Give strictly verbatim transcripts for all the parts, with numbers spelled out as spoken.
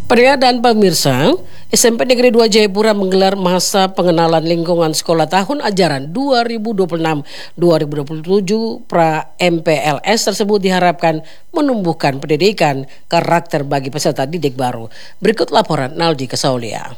Pria dan pemirsa, S M P Negeri dua Jayapura menggelar masa pengenalan lingkungan sekolah tahun ajaran dua ribu dua puluh enam dua ribu dua puluh tujuh pra M P L S tersebut diharapkan menumbuhkan pendidikan karakter bagi peserta didik baru. Berikut laporan Naldi Kesaulia.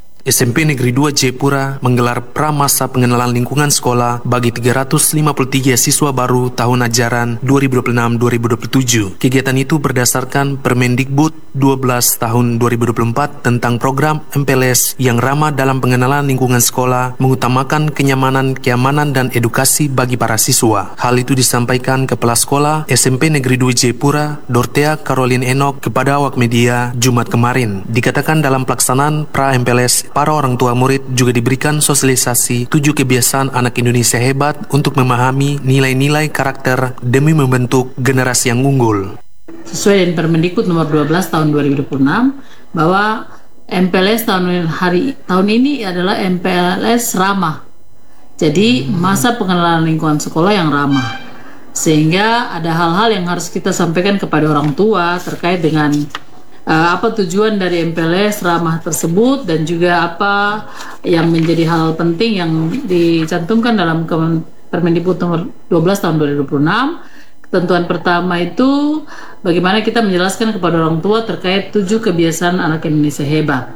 S M P Negeri dua Jayapura menggelar pramasa pengenalan lingkungan sekolah bagi tiga ratus lima puluh tiga siswa baru tahun ajaran dua ribu dua puluh enam dua ribu dua puluh tujuh. Kegiatan itu berdasarkan Permendikbud dua belas tahun dua ribu dua puluh empat tentang program M P L S yang ramah dalam pengenalan lingkungan sekolah, mengutamakan kenyamanan, keamanan, dan edukasi bagi para siswa. Hal itu disampaikan Kepala Sekolah S M P Negeri dua Jayapura, Dortea Caroline Enoch, kepada awak media Jumat kemarin. Dikatakan dalam pelaksanaan pra M P L S, para orang tua murid juga diberikan sosialisasi tujuh kebiasaan anak Indonesia hebat untuk memahami nilai-nilai karakter demi membentuk generasi yang unggul. Sesuai dengan Permendikbud nomor dua belas tahun dua ribu dua puluh enam bahwa M P L S tahun hari tahun ini adalah M P L S ramah. Jadi masa pengenalan lingkungan sekolah yang ramah. Sehingga ada hal-hal yang harus kita sampaikan kepada orang tua terkait dengan Uh, apa tujuan dari M P L S ramah tersebut dan juga apa yang menjadi hal penting yang dicantumkan dalam Permendikbud nomor dua belas tahun dua ribu dua puluh enam. Ketentuan pertama itu bagaimana kita menjelaskan kepada orang tua terkait tujuh kebiasaan anak Indonesia hebat.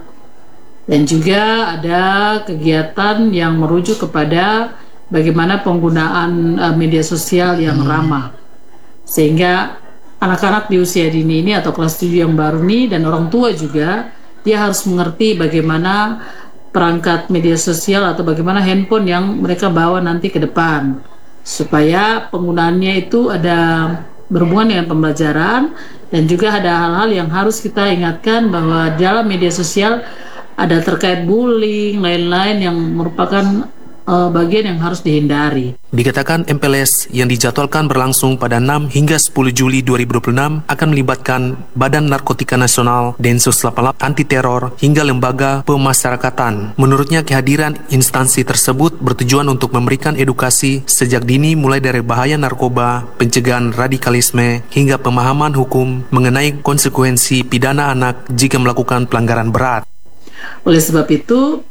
Dan juga ada kegiatan yang merujuk kepada bagaimana penggunaan uh, media sosial yang hmm. ramah. Sehingga anak-anak di usia dini ini atau kelas tujuh yang baru ini dan orang tua juga, dia harus mengerti bagaimana perangkat media sosial atau bagaimana handphone yang mereka bawa nanti ke depan, supaya penggunaannya itu ada berhubungan dengan pembelajaran. Dan juga ada hal-hal yang harus kita ingatkan bahwa dalam media sosial ada terkait bullying, lain-lain yang merupakan Uh, bagian yang harus dihindari. Dikatakan M P L S yang dijadwalkan berlangsung pada enam hingga sepuluh Juli dua ribu dua puluh enam akan melibatkan Badan Narkotika Nasional, Densus delapan puluh delapan Anti Teror, hingga lembaga pemasyarakatan. Menurutnya kehadiran instansi tersebut bertujuan untuk memberikan edukasi sejak dini mulai dari bahaya narkoba, pencegahan radikalisme, hingga pemahaman hukum mengenai konsekuensi pidana anak jika melakukan pelanggaran berat. Oleh sebab itu,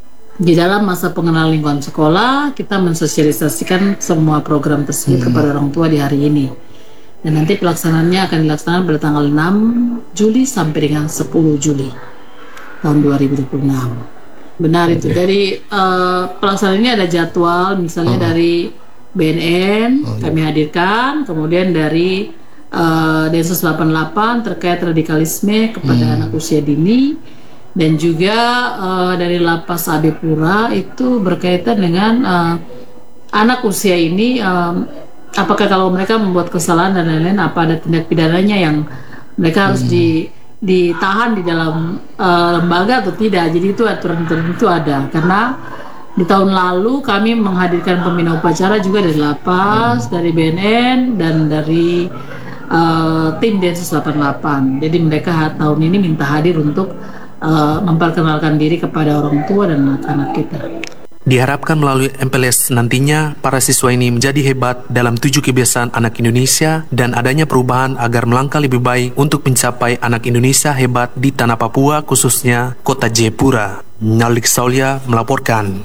di dalam masa pengenalan lingkungan sekolah, kita mensosialisasikan semua program tersebut hmm. kepada orang tua di hari ini. Dan nanti pelaksanaannya akan dilaksanakan pada tanggal enam Juli sampai dengan sepuluh Juli tahun dua ribu dua puluh enam. Benar okay. itu. Jadi uh, pelaksanaan ini ada jadwal, misalnya oh. dari B N N oh, kami iya. hadirkan, kemudian dari uh, Densus delapan puluh delapan terkait radikalisme kepada hmm. anak usia dini. Dan juga uh, dari Lapas Abepura itu berkaitan dengan uh, anak usia ini, um, apakah kalau mereka membuat kesalahan dan lain-lain, apa ada tindak pidananya yang mereka harus hmm. di, ditahan di dalam uh, lembaga atau tidak. Jadi itu aturan-aturan itu ada. Karena di tahun lalu kami menghadirkan pembina upacara juga dari Lapas, hmm. dari B N N, dan dari uh, tim Densus delapan puluh delapan. Jadi mereka tahun ini minta hadir untuk Uh, memperkenalkan diri kepada orang tua dan anak-anak kita. Diharapkan melalui M P L S nantinya para siswa ini menjadi hebat dalam tujuh kebiasaan anak Indonesia dan adanya perubahan agar melangkah lebih baik untuk mencapai anak Indonesia hebat di tanah Papua, khususnya kota Jayapura. Naldi Kesaulia melaporkan.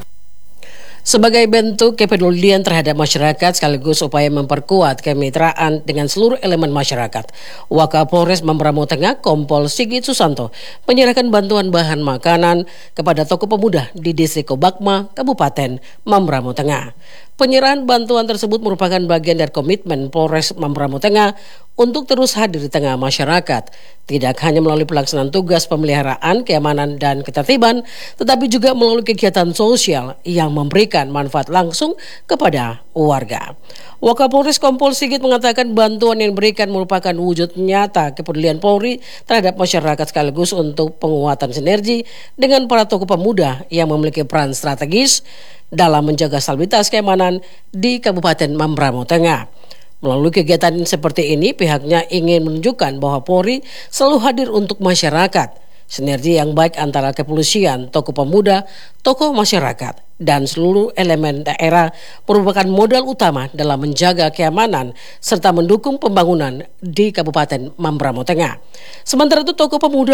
Sebagai bentuk kepedulian terhadap masyarakat sekaligus upaya memperkuat kemitraan dengan seluruh elemen masyarakat, Wakapolres Mambramo Tengah Kompol Sigit Susanto menyerahkan bantuan bahan makanan kepada toko pemuda di Distrik Kobakma, Kabupaten Mambramo Tengah. Penyerahan bantuan tersebut merupakan bagian dari komitmen Polres Mambramo Tengah untuk terus hadir di tengah masyarakat, tidak hanya melalui pelaksanaan tugas pemeliharaan, keamanan, dan ketertiban, tetapi juga melalui kegiatan sosial yang memberikan manfaat langsung kepada warga. Wakapolres Kompol Sigit mengatakan bantuan yang diberikan merupakan wujud nyata kepedulian Polri terhadap masyarakat sekaligus untuk penguatan sinergi dengan para tokoh pemuda yang memiliki peran strategis dalam menjaga stabilitas keamanan di Kabupaten Mambramo Tengah. Melalui kegiatan seperti ini, pihaknya ingin menunjukkan bahwa Polri selalu hadir untuk masyarakat. Sinergi yang baik antara kepolisian, tokoh pemuda, tokoh masyarakat, dan seluruh elemen daerah merupakan modal utama dalam menjaga keamanan serta mendukung pembangunan di Kabupaten Mambramo Tengah. Sementara itu, tokoh pemuda